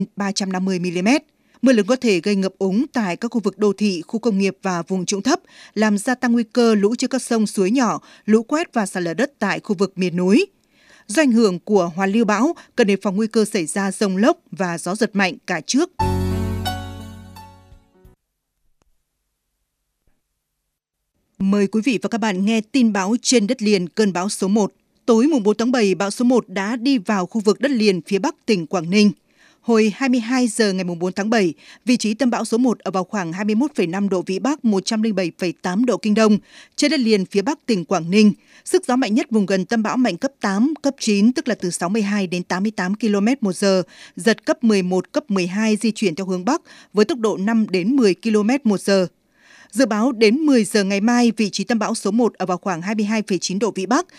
350 mm. Mưa lớn có thể gây ngập úng tại các khu vực đô thị, khu công nghiệp và vùng trũng thấp, làm gia tăng nguy cơ lũ trên các sông suối nhỏ, lũ quét và sạt lở đất tại khu vực miền núi. Do ảnh hưởng của hoàn lưu bão, cần đề phòng nguy cơ xảy ra dông lốc và gió giật mạnh cả trước. Mời quý vị và các bạn nghe tin bão trên đất liền cơn bão số 1. Tối mùng 4 tháng 7, bão số 1 đã đi vào khu vực đất liền phía bắc tỉnh Quảng Ninh. Hồi 22 giờ ngày 4 tháng 7, vị trí tâm bão số 1 ở vào khoảng 21,5 độ Vĩ Bắc, 107,8 độ Kinh Đông, trên đất liền phía bắc tỉnh Quảng Ninh. Sức gió mạnh nhất vùng gần tâm bão mạnh cấp 8, cấp 9, tức là từ 62 đến 88 km/h, giật cấp 11, cấp 12 di chuyển theo hướng Bắc với tốc độ 5 đến 10 km/h. Dự báo đến 10 giờ ngày mai, vị trí tâm bão số 1 ở vào khoảng 22,9 độ Vĩ Bắc,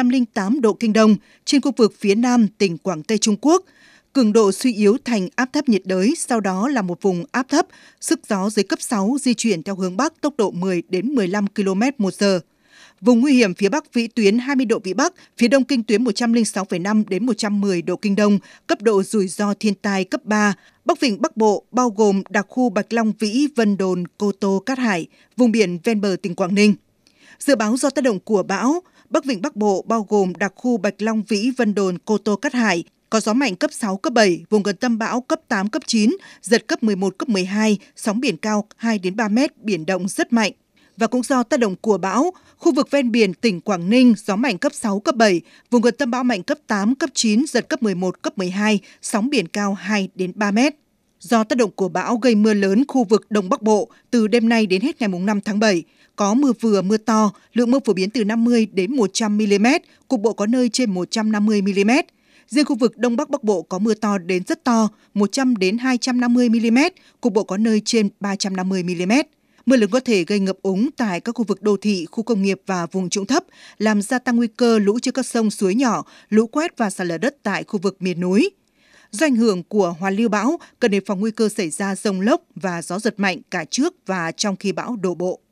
108 độ Kinh Đông, trên khu vực phía nam tỉnh Quảng Tây Trung Quốc. Cường độ suy yếu thành áp thấp nhiệt đới, sau đó là một vùng áp thấp, sức gió dưới cấp 6 di chuyển theo hướng Bắc, tốc độ 10 đến 15 km/h. Vùng nguy hiểm phía Bắc vĩ tuyến 20 độ Vĩ Bắc, phía Đông kinh tuyến 106,5 đến 110 độ Kinh Đông, cấp độ rủi ro thiên tai cấp 3. Bắc Vịnh Bắc Bộ bao gồm đặc khu Bạch Long Vĩ, Vân Đồn, Cô Tô, Cát Hải, vùng biển ven bờ tỉnh Quảng Ninh. Dự báo do tác động của bão, Bắc Vịnh Bắc Bộ bao gồm đặc khu Bạch Long Vĩ, Vân Đồn, Cô Tô, Cát Hải, có gió mạnh cấp 6, cấp 7, vùng gần tâm bão cấp 8, cấp 9, giật cấp 11, cấp 12, sóng biển cao 2 đến 3 mét, biển động rất mạnh. Và cũng do tác động của bão, khu vực ven biển tỉnh Quảng Ninh gió mạnh cấp 6, cấp 7, vùng gần tâm bão mạnh cấp 8, cấp 9, giật cấp 11, cấp 12, sóng biển cao 2 đến 3 mét. Do tác động của bão gây mưa lớn khu vực Đông Bắc Bộ từ đêm nay đến hết ngày 5 tháng 7, có mưa vừa mưa to, lượng mưa phổ biến từ 50 đến 100 mm, cục bộ có nơi trên 150 mm. Riêng khu vực Đông Bắc Bắc Bộ có mưa to đến rất to, 100 đến 250 mm, cục bộ có nơi trên 350 mm. Mưa lớn có thể gây ngập úng tại các khu vực đô thị, khu công nghiệp và vùng trũng thấp, làm gia tăng nguy cơ lũ trên các sông suối nhỏ, lũ quét và sạt lở đất tại khu vực miền núi. Do ảnh hưởng của hoàn lưu bão, cần đề phòng nguy cơ xảy ra dông lốc và gió giật mạnh cả trước và trong khi bão đổ bộ.